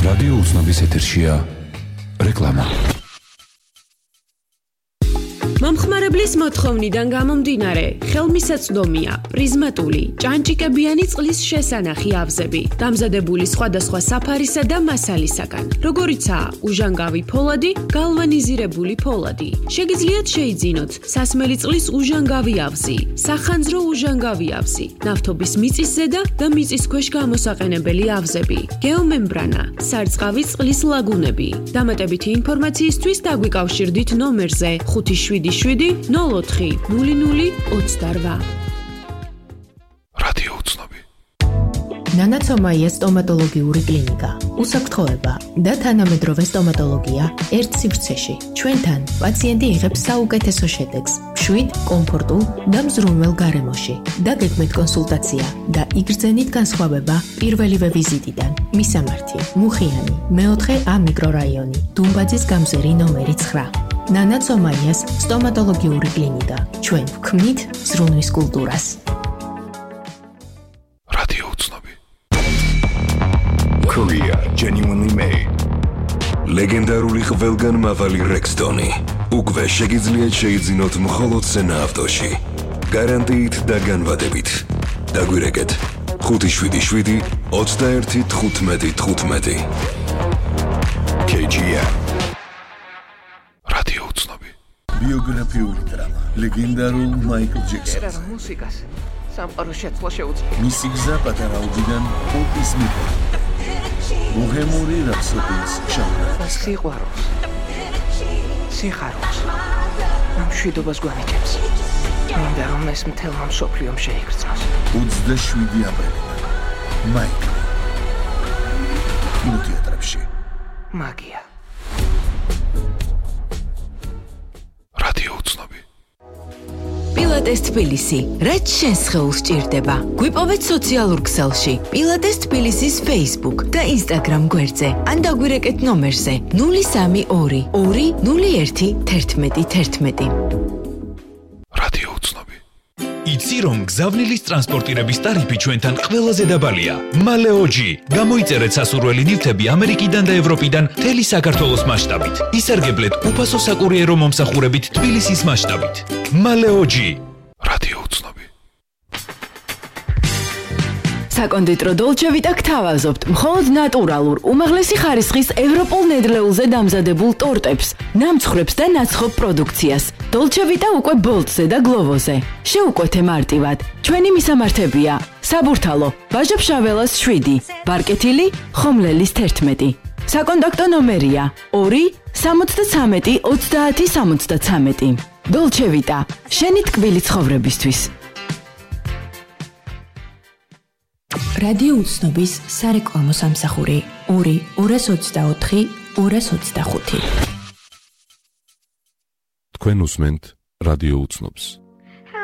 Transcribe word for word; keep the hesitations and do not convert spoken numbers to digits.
რადიო უცნობის ეთერშია რეკლამა. მომხმარებლის მოთხოვნიდან გამომდინარე, ხელმისაწვდომია პრიზმატული, ჭანჭიკებიანი წყლის შესანახი ავზები, დამზადებული სხვადასხვა საფარისა და მასალისაგან, როგორიცაა უჟანგავი ფოლადი, გალვანიზირებული ფოლადი. შეგიძლიათ შეიძინოთ სასმელი წყლის უჟანგავი ავზი, სახანძრო უჟანგავი ავზი, ნავთობის მიწის ზედა და მიწის ქვეშ გამოსაყენებელი ავზები, გეომემბრანა, სარწყავი წყლის ლაგუნები. დამატებითი ინფორმაციისთვის დაგვიკავშირდით ნომერზე ხუთი შვიდი შვიდი ნულ ოთხი ნული ნული ოცდარვა. რადიო უცნობი. ნანაცომაია სტომატოლოგიური კლინიკა. უსაფრთხოება და თანამედროვე სტომატოლოგია ერთ სივრცეში. ჩვენთან პაციენტი იღებს საუკეთესო შედეგს, მშვიდ, კომფორტულ და მზრუნველ გარემოში. დაგეგმეთ კონსულტაცია და იგრძენით განსხვავება პირველივე ვიზიტიდან. მისამართი: მუხიანი, მეოთხე A მიკრორაიონი, დუმბაძის გამზერი ნომერი ცხრა. ნანაცომაიას სტომატოლოგიური კლინიკა. ჩვენ ვქმნით ზრუნვის კულტურას. რადიო უცნობი. Korea genuinely made. ლეგენდარული ყველგან მავალი Rexton-ი. უკვე შეგიძლიათ შეიძინოთ მხოლოდ სენა ავტოში. გარანტიით და განვადებით. დაგვირეკეთ ხუთი შვიდი შვიდი ოცდაერთი თხუთმეტი თხუთმეტი. კეი ჯი ემ ბიოგრაფიული დრამა ლეგენდარულ მაიკლ ჯექსონს. მუსიკას სამყაროს შეცვლა შეუძლია. მისი გზა პატარაობიდან პოპის მიყრება. ბოჰემური რაფსოდიის ჟანრი. სიყვარულს, სიხარულს, მშვიდობას გვანიჭებს. მინდა რომ ეს მთელმა მსოფლიომ შეიგრძნოს. ოცდაშვიდი აპრილიდან მაიკლი კინოთეატრებში. მაგია. რადიო უცნობი. პილატეს თბილისი, რაც შენს სხეულს ჭირდება. გვიპოვეთ სოციალურ ქსელში პილატეს თბილისის Facebook და Instagram გვერდზე, ან დაგვირეკეთ ნომერზე ნული სამი ორი ორი ნული ერთი თერთმეტი თერთმეტი. რადიო უცნობი. იცი რომ გზავნილის ტრანსპორტირების ტარიფი ჩვენთან ყველაზე დაბალია. მალეოჯი. გამოიწერეთ სასურველი ნივთები ამერიკიდან და ევროპიდან მთელი საქართველოს მასშტაბით. ისარგებლეთ უფასო საკურიერო მომსახურებით თბილისის მასშტაბით. მალეოჯი. რადიო უცნობი. საკონდიტრო დოლჩე ვიტა გთავაზობთ მხოლოდ ნატურალურ, უმაღლესი ხარისხის ევროპულ ნედლეულზე დამზადებულ ტორტებს, ნამცხრებს და ნაცხოვ პროდუქციას. დოლჩე ვიტა უკვე ბოლტზე და გლოვოზე. შეუკვეთე მარტივად. ჩვენი მისამართებია: საბურთალო, ვაჟა-ფშაველას შვიდი, ბარკეთილი, ხომლელის თერთმეტი. საკონტაქტო ნომერია ორი სამოცდაცამეტი ოცდაათი სამოცდაცამეტი. დოლჩე ვიტა, შენი ტკბილი ცხოვრებისთვის. რადიო უცნობის სარეკლამო სამსახური ორი ორას ოცდაოთხი ორას ოცდახუთი. თქვენ უსმენთ რადიო უცნობს.